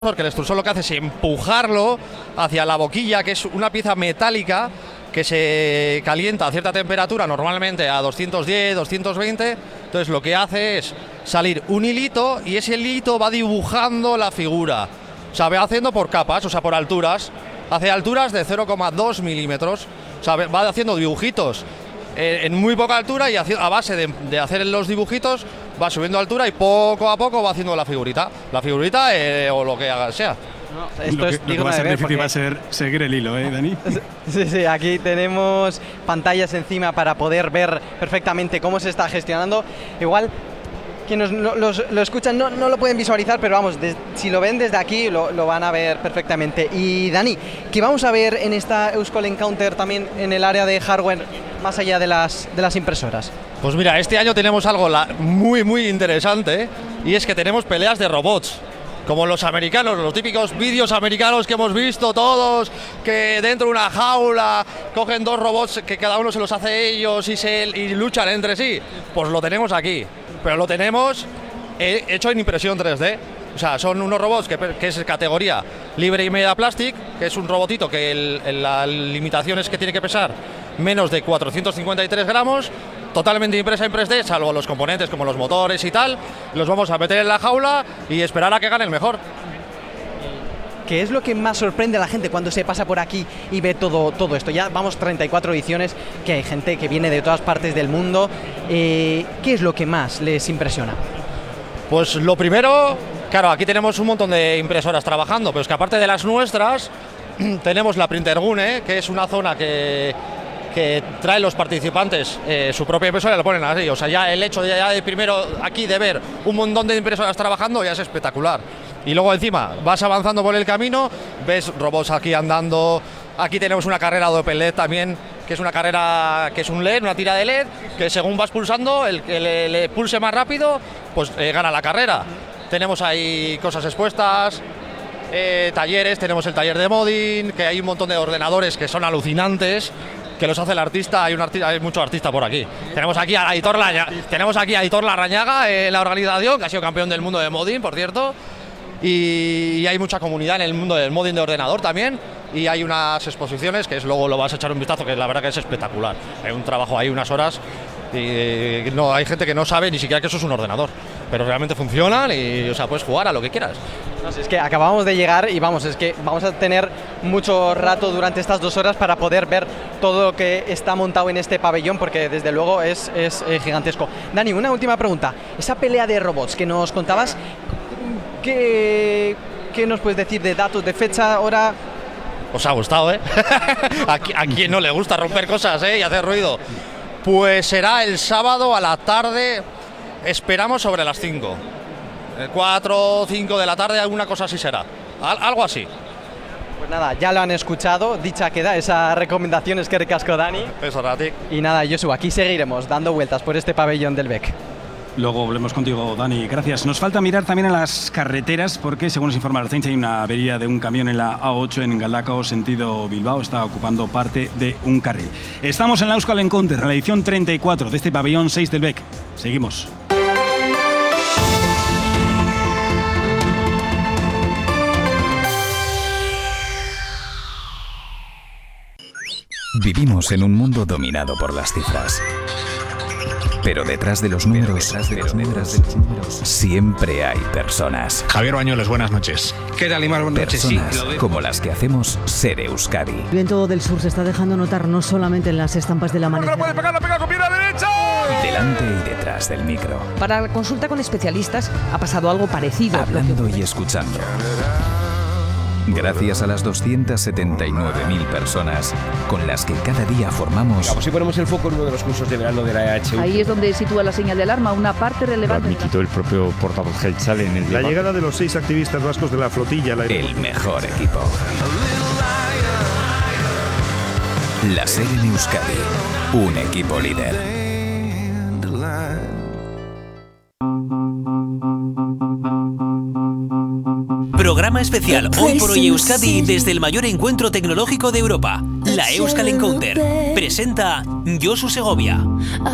porque el extrusor lo que hace es empujarlo hacia la boquilla, que es una pieza metálica que se calienta a cierta temperatura, normalmente a 210, 220. Entonces lo que hace es salir un hilito y ese hilito va dibujando la figura. O sea, va haciendo por capas, o sea, por alturas. Hace alturas de 0,2 milímetros. O sea, va haciendo dibujitos en muy poca altura y a base de hacer los dibujitos va subiendo altura y poco a poco va haciendo la figurita o lo que haga sea. No, esto lo que va a ser difícil porque va a ser seguir el hilo, Dani. Sí, aquí tenemos pantallas encima para poder ver perfectamente cómo se está gestionando. Igual quienes lo escuchan no lo pueden visualizar, pero vamos, si lo ven desde aquí lo van a ver perfectamente. Y Dani, ¿qué vamos a ver en esta Euskal Encounter también en el área de hardware más allá de las impresoras? Pues mira, este año tenemos algo muy interesante, y es que tenemos peleas de robots. Como los americanos, los típicos vídeos americanos que hemos visto todos, que dentro de una jaula cogen dos robots que cada uno se los hace ellos y luchan entre sí. Pues lo tenemos aquí, pero lo tenemos hecho en impresión 3D. O sea, son unos robots que es categoría Libre y Media Plastic, que es un robotito que la limitación es que tiene que pesar menos de 453 gramos, totalmente impresa en 3D, salvo los componentes como los motores y tal. Los vamos a meter en la jaula y esperar a que gane el mejor. ¿Qué es lo que más sorprende a la gente cuando se pasa por aquí y ve todo esto? Ya vamos 34 ediciones, que hay gente que viene de todas partes del mundo. ¿Qué es lo que más les impresiona? Pues lo primero, claro, aquí tenemos un montón de impresoras trabajando, pero es que aparte de las nuestras, tenemos la Printergune, que es una zona que trae los participantes su propia impresora y la ponen así. O sea, ya el hecho de primero aquí de ver un montón de impresoras trabajando ya es espectacular. Y luego encima vas avanzando por el camino, ves robots aquí andando. Aquí tenemos una carrera de Open LED también, que es una carrera que es un LED, una tira de LED, que según vas pulsando, el que le pulse más rápido, pues gana la carrera. Tenemos ahí cosas expuestas, talleres, tenemos el taller de modding, que hay un montón de ordenadores que son alucinantes, que los hace el artista. Hay mucho artista por aquí. Tenemos aquí a Aitor Larrañaga en la organización, que ha sido campeón del mundo de modding, por cierto. Y hay mucha comunidad en el mundo del modding de ordenador también. Y hay unas exposiciones que luego lo vas a echar un vistazo, que la verdad que es espectacular. Hay un trabajo ahí, unas horas, y no hay gente que no sabe ni siquiera que eso es un ordenador, pero realmente funcionan y, o sea, puedes jugar a lo que quieras. No sé, es que acabamos de llegar y es que vamos a tener mucho rato durante estas 2 horas para poder ver todo lo que está montado en este pabellón, porque desde luego es gigantesco. Dani, una última pregunta. Esa pelea de robots que nos contabas, ¿qué nos puedes decir de datos, de fecha, hora? Os ha gustado, ¿eh? ¿A quién no le gusta romper cosas, y hacer ruido? Pues será el sábado a la tarde, esperamos sobre las 5. 4 o 5 de la tarde, alguna cosa así será. Algo así. Pues nada, ya lo han escuchado, dicha queda esa recomendación, es que recasco Dani. Eso a ti. Y nada, Josu, aquí seguiremos dando vueltas por este pabellón del BEC. Luego volvemos contigo, Dani. Gracias. Nos falta mirar también a las carreteras, porque según nos informa la Ertzaintza, hay una avería de un camión en la A8 en Galdakao, sentido Bilbao. Está ocupando parte de un carril. Estamos en la Euskal Encounter, en la edición 34 de este pabellón 6 del BEC. Seguimos. Vivimos en un mundo dominado por las cifras. Pero detrás de los números, siempre hay personas. Javier Bañuelos, buenas noches. ¿Qué tal, Imar? Buenas noches. Personas Sí, como las que hacemos Ser Euskadi. El viento del sur se está dejando notar no solamente en las estampas del amanecer. ¡No puede pegar, la pega con pierna derecha! Delante y detrás del micro. Para la consulta con especialistas ha pasado algo parecido. Hablando y escuchando. Gracias a las 279.000 personas con las que cada día formamos. Vamos, si ponemos el foco en uno de los cursos de verano de la EHU. Ahí es donde sitúa la señal de alarma, una parte relevante. Lo admitió el propio portavoz Geltzal en el debate. La llegada de los 6 activistas vascos de la flotilla. El mejor equipo. La SER en Euskadi. Un equipo líder. Programa especial Hoy por Hoy Euskadi desde el mayor encuentro tecnológico de Europa, la Euskal Encounter. Presenta Josu Segovia.